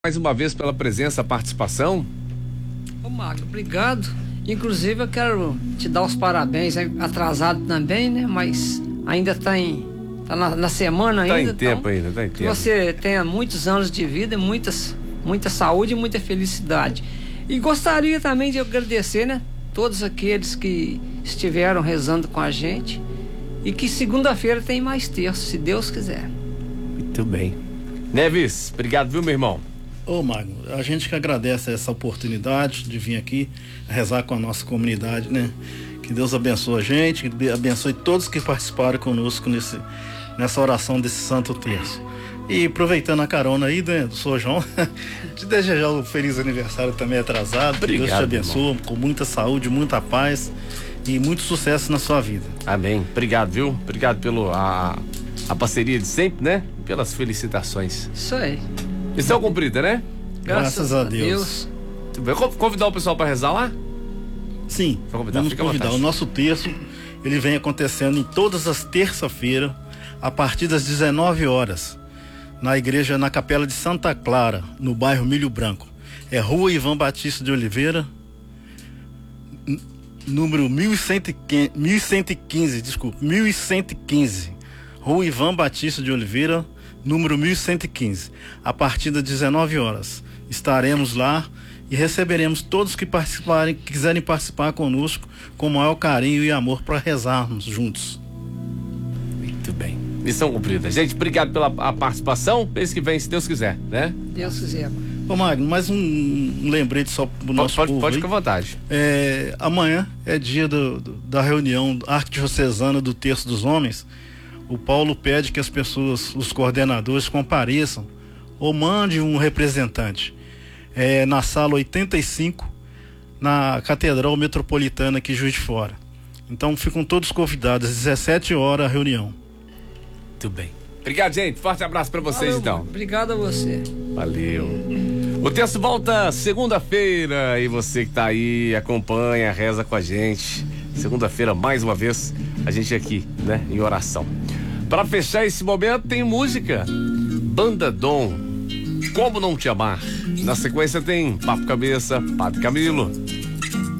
Mais uma vez pela presença, participação. Ô Magno, obrigado. Inclusive eu quero te dar os parabéns, atrasado também, né? Mas ainda tá na semana ainda. Tá em tempo ainda, tá em tempo. Que você tenha muitos anos de vida, muita saúde e muita felicidade. E gostaria também de agradecer, né? Todos aqueles que estiveram rezando com a gente. E que segunda-feira tem mais terço, se Deus quiser. Muito bem. Neves, obrigado, viu, meu irmão? Ô Magno, a gente que agradece essa oportunidade de vir aqui rezar com a nossa comunidade, né? Que Deus abençoe a gente, que abençoe todos que participaram conosco nessa oração desse Santo Terço. E aproveitando a carona aí, né, do Sr. João, te desejar um feliz aniversário também atrasado. Obrigado, que Deus te abençoe, irmão, com muita saúde, muita paz e muito sucesso na sua vida. Amém. Obrigado, viu? Obrigado pela parceria de sempre, né? Pelas felicitações. Isso aí. Missão cumprida, né? Graças a Deus. Convidar o pessoal para rezar lá? Sim, vamos convidar. O nosso terço, ele vem acontecendo em todas as terça-feiras, a partir das 19 horas, na igreja, na Capela de Santa Clara, no bairro Milho Branco. É Rua Ivan Batista de Oliveira, número 1115, desculpa, 1115. Rua Ivan Batista de Oliveira, número 1115. A partir das 19 horas estaremos lá e receberemos todos que participarem, que quiserem participar conosco, com o maior carinho e amor, para rezarmos juntos. Muito bem. Missão cumprida. Gente, obrigado pela participação. Mês que vem, se Deus quiser, né? Deus quiser. Ô Magno, mais um lembrete só pro nosso povo. Pode ficar à vontade. Amanhã é dia da reunião arquidiocesana do Terço dos Homens. O Paulo pede que as pessoas, os coordenadores, compareçam ou mande um representante na sala 85, na Catedral Metropolitana aqui em Juiz de Fora. Então ficam todos convidados, às 17 horas a reunião. Muito bem. Obrigado, gente. Forte abraço para vocês. Valeu, então. Obrigado a você. Valeu. O texto volta segunda-feira e você que tá aí, acompanha, reza com a gente. Segunda-feira, mais uma vez, a gente aqui, né, em oração. Para fechar esse momento, tem música. Banda Dom, Como Não Te Amar. Na sequência tem Papo Cabeça, Padre Camilo.